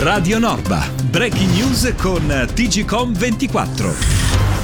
Radio Norba. Breaking news con TGcom 24.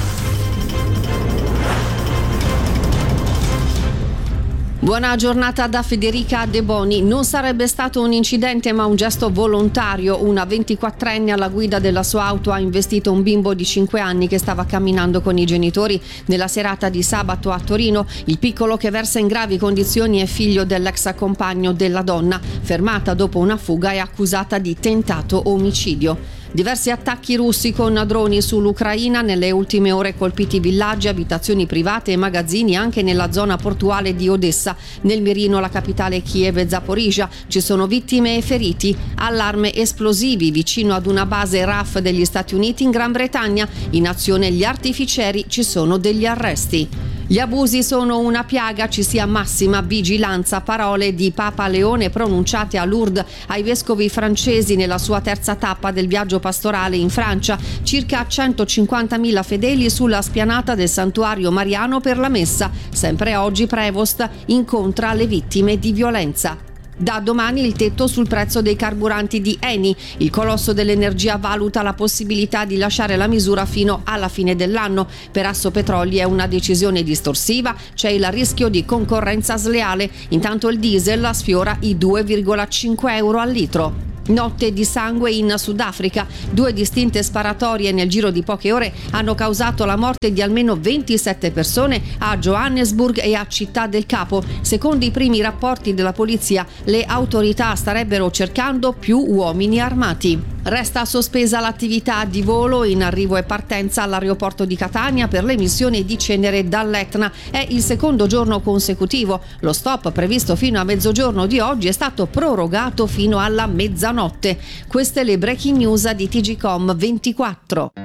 Buona giornata da Federica De Boni. Non sarebbe stato un incidente ma un gesto volontario. Una 24enne alla guida della sua auto ha investito un bimbo di 5 anni che stava camminando con i genitori nella serata di sabato a Torino. Il piccolo, che versa in gravi condizioni, è figlio dell'ex compagno della donna, fermata dopo una fuga e accusata di tentato omicidio. Diversi attacchi russi con droni sull'Ucraina, nelle ultime ore colpiti villaggi, abitazioni private e magazzini anche nella zona portuale di Odessa. Nel mirino la capitale Kiev e Zaporizhia. Ci sono vittime e feriti. Allarme esplosivi vicino ad una base RAF degli Stati Uniti in Gran Bretagna. In azione gli artificieri, ci sono degli arresti. Gli abusi sono una piaga, ci sia massima vigilanza. Parole di Papa Leone pronunciate a Lourdes ai vescovi francesi nella sua terza tappa del viaggio pastorale in Francia. Circa 150.000 fedeli sulla spianata del santuario mariano per la messa. Sempre oggi Prevost incontra le vittime di violenza. Da domani il tetto sul prezzo dei carburanti di Eni. Il colosso dell'energia valuta la possibilità di lasciare la misura fino alla fine dell'anno. Per Assopetroli è una decisione distorsiva, c'è il rischio di concorrenza sleale. Intanto il diesel sfiora i 2,5 euro al litro. Notte di sangue in Sudafrica. 2 distinte sparatorie nel giro di poche ore hanno causato la morte di almeno 27 persone a Johannesburg e a Città del Capo. Secondo i primi rapporti della polizia, le autorità starebbero cercando più uomini armati. Resta sospesa l'attività di volo in arrivo e partenza all'aeroporto di Catania per l'emissione di cenere dall'Etna. È il secondo giorno consecutivo. Lo stop, previsto fino a mezzogiorno di oggi, è stato prorogato fino alla mezzanotte. Queste le breaking news di TGcom 24.